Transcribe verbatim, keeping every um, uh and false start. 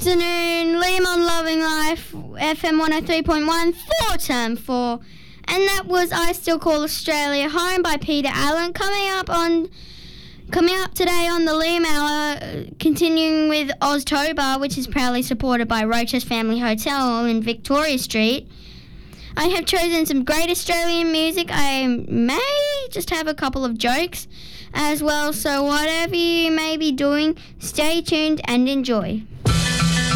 afternoon, Liam on Loving Life, F M one oh three point one, for term four. And that was I Still Call Australia Home by Peter Allen. Coming up on, coming up today on the Liam Hour, uh, continuing with Oztober, which is proudly supported by Roach's Family Hotel in Victoria Street. I have chosen some great Australian music. I may just have a couple of jokes as well, so whatever you may be doing, stay tuned and enjoy.